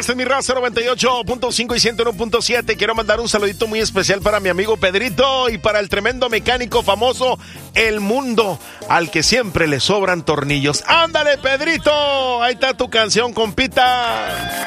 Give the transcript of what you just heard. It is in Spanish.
Esta es mi raza 98.5 y 101.7. Quiero mandar un saludito muy especial para mi amigo Pedrito y para el tremendo mecánico famoso El Mundo, al que siempre le sobran tornillos. ¡Ándale, Pedrito! Ahí está tu canción, compita.